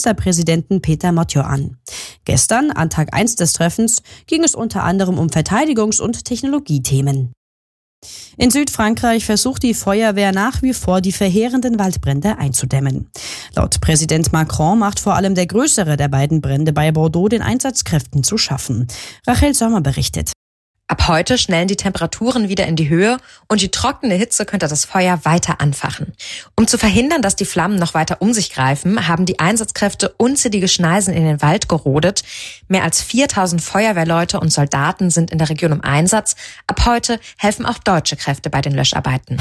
Ministerpräsidenten Peter Motjo an. Gestern, an Tag 1 des Treffens, ging es unter anderem um Verteidigungs- und Technologiethemen. In Südfrankreich versucht die Feuerwehr nach wie vor, die verheerenden Waldbrände einzudämmen. Laut Präsident Macron macht vor allem der größere der beiden Brände bei Bordeaux den Einsatzkräften zu schaffen. Rachel Sommer berichtet. Ab heute schnellen die Temperaturen wieder in die Höhe und die trockene Hitze könnte das Feuer weiter anfachen. Um zu verhindern, dass die Flammen noch weiter um sich greifen, haben die Einsatzkräfte unzählige Schneisen in den Wald gerodet. Mehr als 4000 Feuerwehrleute und Soldaten sind in der Region im Einsatz. Ab heute helfen auch deutsche Kräfte bei den Löscharbeiten.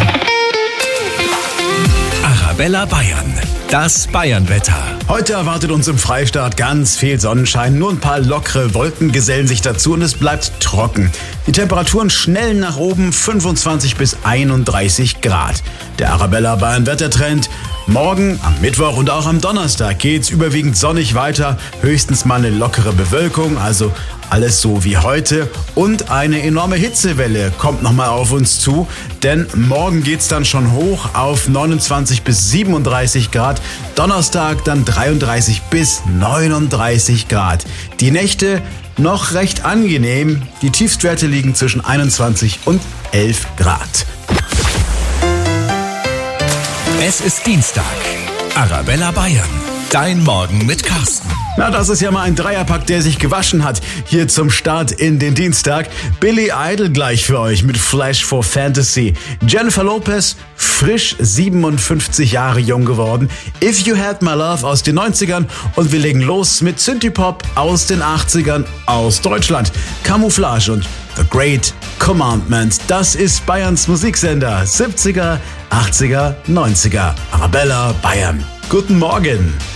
Arabella Bayern, das Bayernwetter. Heute erwartet uns im Freistaat ganz viel Sonnenschein, nur ein paar lockere Wolken gesellen sich dazu und es bleibt trocken. Die Temperaturen schnellen nach oben, 25 bis 31 Grad. Der Arabella Bayern Wettertrend: morgen, am Mittwoch und auch am Donnerstag geht's überwiegend sonnig weiter, höchstens mal eine lockere Bewölkung, also alles so wie heute, und eine enorme Hitzewelle kommt nochmal auf uns zu, denn morgen geht's dann schon hoch auf 29 bis 37 Grad, Donnerstag dann 33 bis 39 Grad. Die Nächte noch recht angenehm, die Tiefstwerte liegen zwischen 21 und 11 Grad. Es ist Dienstag. Arabella Bayern, dein Morgen mit Carsten. Na, das ist ja mal ein Dreierpack, der sich gewaschen hat. Hier zum Start in den Dienstag. Billy Idol gleich für euch mit Flash for Fantasy. Jennifer Lopez, frisch 57 Jahre jung geworden. If You Had My Love aus den 90ern. Und wir legen los mit Synthie-Pop aus den 80ern aus Deutschland. Camouflage und The Great Commandment. Das ist Bayerns Musiksender. 70er, 80er, 90er. Arabella Bayern. Guten Morgen.